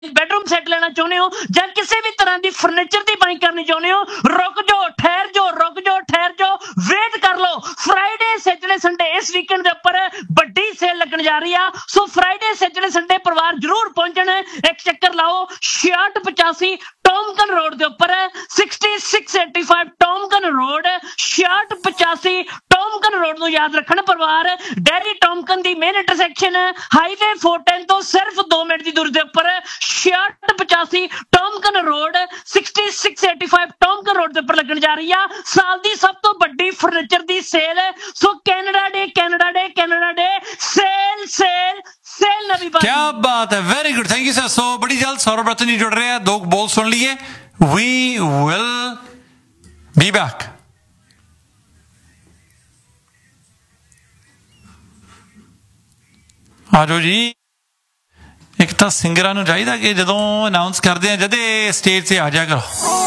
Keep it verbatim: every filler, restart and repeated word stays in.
Bedroom set लेना चाहते हो या किसी भी तरह की फर्नीचर की बाइंग करनी चाहते हो, रुक जाओ, ठहर जाओ, रुक जाओ, ठहर जाओ, वेट कर लो। फ्राइडे सैटरडे संडे इस वीकेंड के उपर बड़ी सेल लगन जा रही है। सो फ्राइडे सैटरडे संडे परिवार जरूर पहुंचन, एक चक्कर लाओ। छियाठ पचासी टॉमकन रोड के उपर, sixty six eighty five टॉमकन road, छियाठ पचासी टॉमकन रोड को याद रखना परिवार। डेयरी टॉमकन की main intersection highway four ten तो सिर्फ दो मिनट की दूरी के उपर, छियाठ पचासी टॉमकन road, sixty six eighty five टॉमकन road के उपर लगन जा रही है साल की सब तो बड़ी फर्नीचर की सेल। सो Canada day, Canada day, Canada day, cell cell cell नवी बात। क्या बात है, very good, thank you sir. सो बड़ी जल्द सौरभ रतन जी जुड़ रहे हैं, दो बोल सुन लिए। We will be back. आ जाओ जी। एक तो सिंगरां नूं चाहिदा कि जदों अनाउंस करते हैं जदे स्टेज से आ जाया करो।